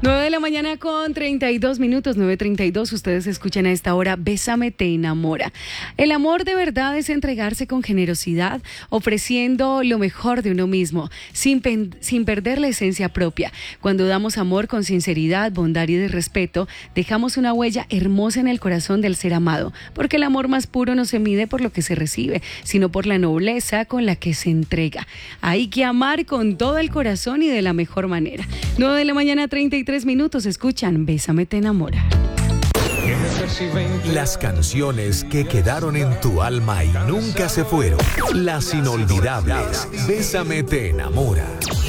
9 de la mañana con 32 minutos, 9:32. Ustedes escuchan a esta hora Bésame te enamora. El amor de verdad es entregarse con generosidad, ofreciendo lo mejor de uno mismo, sin perder la esencia propia. Cuando damos amor con sinceridad, bondad y de respeto, dejamos una huella hermosa en el corazón del ser amado, porque el amor más puro no se mide por lo que se recibe, sino por la nobleza con la que se entrega. Hay que amar con todo el corazón y de la mejor manera. 9 de la mañana, 33 minutos. Escuchan Bésame te enamora. Las canciones que quedaron en tu alma y nunca se fueron. Las inolvidables. Bésame te enamora.